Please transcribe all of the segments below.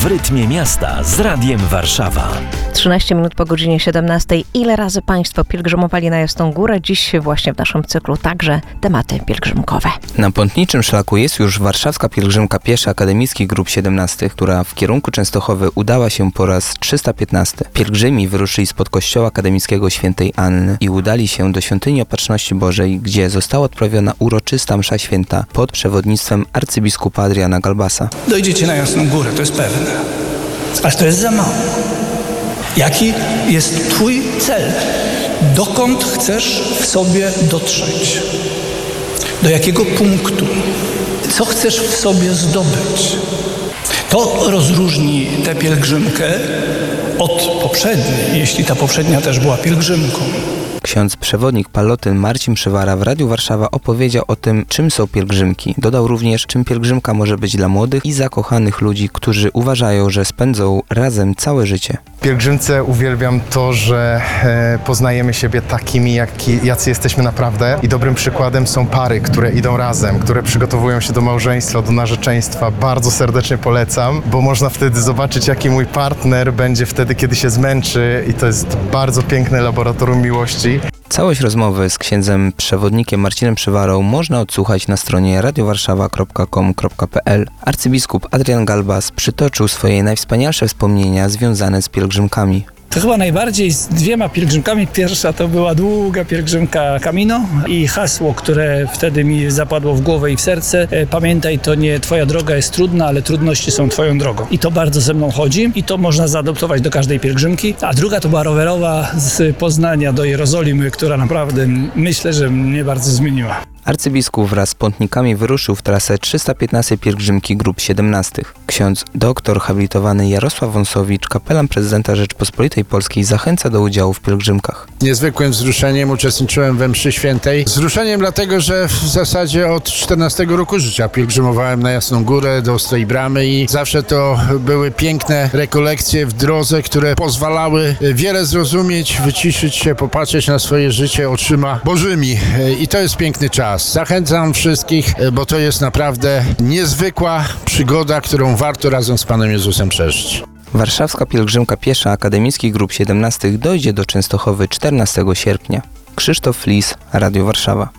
rytmie miasta z Radiem Warszawa. 13 minut po godzinie 17. Ile razy Państwo pielgrzymowali na Jasną Górę? Dziś właśnie w naszym cyklu także tematy pielgrzymkowe. Na Pątniczym Szlaku jest już warszawska pielgrzymka piesza Akademickich Grup 17, która w kierunku Częstochowy udała się po raz 315. Pielgrzymi wyruszyli spod kościoła akademickiego Świętej Anny i udali się do Świątyni Opatrzności Bożej, gdzie została odprawiona uroczysta msza święta pod przewodnictwem arcybiskupa Adriana Galbasa. Dojdziecie na Jasną Górę, to jest pewne. Ale to jest za mało. Jaki jest Twój cel? Dokąd chcesz w sobie dotrzeć? Do jakiego punktu? Co chcesz w sobie zdobyć? To rozróżni tę pielgrzymkę od poprzedniej, jeśli ta poprzednia też była pielgrzymką. Ksiądz przewodnik Palotyn Marcin Przywara w Radiu Warszawa opowiedział o tym, czym są pielgrzymki. Dodał również, czym pielgrzymka może być dla młodych i zakochanych ludzi, którzy uważają, że spędzą razem całe życie. W pielgrzymce uwielbiam to, że poznajemy siebie takimi, jacy jesteśmy naprawdę, i dobrym przykładem są pary, które idą razem, które przygotowują się do małżeństwa, do narzeczeństwa. Bardzo serdecznie polecam, bo można wtedy zobaczyć, jaki mój partner będzie wtedy, kiedy się zmęczy, i to jest bardzo piękne laboratorium miłości. Całość rozmowy z księdzem przewodnikiem Marcinem Przywarą można odsłuchać na stronie radiowarszawa.com.pl. Arcybiskup Adrian Galbas przytoczył swoje najwspanialsze wspomnienia związane z pielgrzymkami. To chyba najbardziej z dwiema pielgrzymkami. Pierwsza to była długa pielgrzymka Camino i hasło, które wtedy mi zapadło w głowę i w serce: pamiętaj, to nie twoja droga jest trudna, ale trudności są twoją drogą. I to bardzo ze mną chodzi i to można zaadoptować do każdej pielgrzymki. A druga to była rowerowa z Poznania do Jerozolimy, która naprawdę, myślę, że mnie bardzo zmieniła. Arcybiskup wraz z pątnikami wyruszył w trasę 315 pielgrzymki Grup 17. Ksiądz doktor habilitowany Jarosław Wąsowicz, kapelan prezydenta Rzeczypospolitej Polskiej, zachęca do udziału w pielgrzymkach. Niezwykłym wzruszeniem uczestniczyłem we mszy świętej. Wzruszeniem dlatego, że w zasadzie od 14 roku życia pielgrzymowałem na Jasną Górę do Ostrej Bramy i zawsze to były piękne rekolekcje w drodze, które pozwalały wiele zrozumieć, wyciszyć się, popatrzeć na swoje życie oczyma bożymi. I to jest piękny czas. Zachęcam wszystkich, bo to jest naprawdę niezwykła przygoda, którą warto razem z Panem Jezusem przeżyć. Warszawska pielgrzymka piesza Akademickich Grup 17 dojdzie do Częstochowy 14 sierpnia. Krzysztof Lis, Radio Warszawa.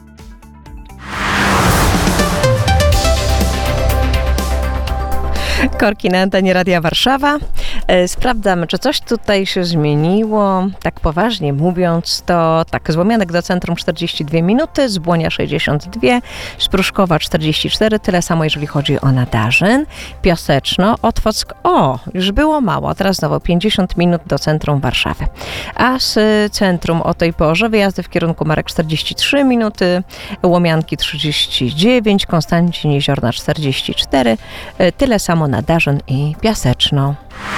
Korki na antenie Radia Warszawa. Sprawdzamy, czy coś tutaj się zmieniło. Tak poważnie mówiąc, to tak, z Łomianek do centrum 42 minuty, z Błonia 62, z Pruszkowa 44, tyle samo jeżeli chodzi o Nadarzyn. Piaseczno, Otwock, już było mało, teraz znowu 50 minut do centrum Warszawy. A z centrum o tej porze wyjazdy w kierunku Marek 43 minuty, Łomianki 39, Konstancin Jeziorna 44, tyle samo Nadarzyn i Piaseczno.